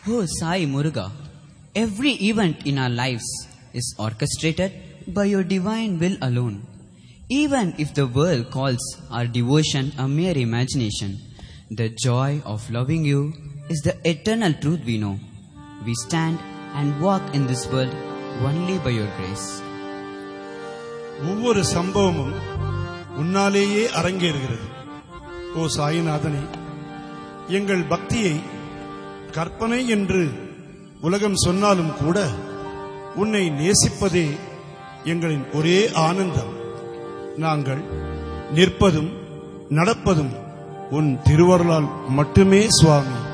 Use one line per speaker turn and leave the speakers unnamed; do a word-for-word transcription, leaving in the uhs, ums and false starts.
Oh Sai Muruga, every event in our lives is orchestrated by your divine will alone. Even if the world calls our devotion a mere imagination, the joy of loving you is the eternal truth we know. We stand and walk in this world only by your grace.
ஒவ்வொரு சம்பவமும் உன்னாலேயே அரங்கேறுகிறது. ஓ சாயிநாதனே, எங்கள் பக்தியை கற்பனை என்று உலகம் சொன்னாலும் கூட உன்னை நேசிப்பதே எங்களின் ஒரே ஆனந்தம். நாங்கள் நிற்பதும் நடப்பதும் உன் திருவருளால் மட்டுமே சுவாமி.